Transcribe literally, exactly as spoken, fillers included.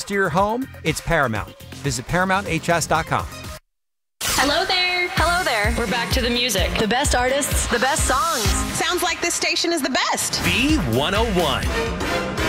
to your home, it's Paramount. Visit paramount h s dot com. Hello there. Hello there. We're back to the music. The best artists, the best songs. Sounds like this station is the best. B one oh one.